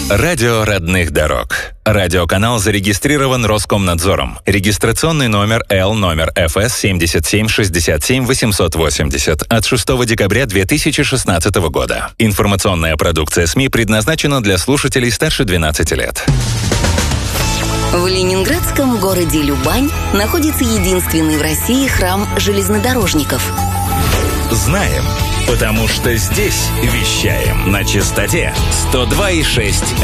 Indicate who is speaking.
Speaker 1: Радио родных дорог. Радиоканал зарегистрирован Роскомнадзором. Регистрационный номер ФС 77 880 от 6 декабря 2016 года. Информационная продукция СМИ предназначена для слушателей старше 12 лет.
Speaker 2: В ленинградском городе Любань находится единственный в России храм железнодорожников.
Speaker 1: Знаем, потому что здесь вещаем на частоте 102,6